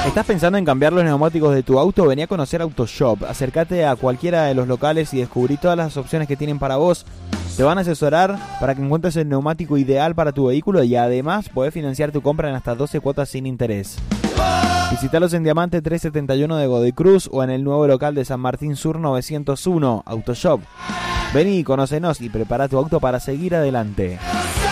¿Estás pensando en cambiar los neumáticos de tu auto? Vení a conocer AutoShop. Acércate a cualquiera de los locales y descubrí todas las opciones que tienen para vos. Te van a asesorar para que encuentres el neumático ideal para tu vehículo y además podés financiar tu compra en hasta 12 cuotas sin interés. Visítalos en Diamante 371 de Godoy Cruz o en el nuevo local de San Martín Sur 901, AutoShop. Vení, conócenos y prepara tu auto para seguir adelante.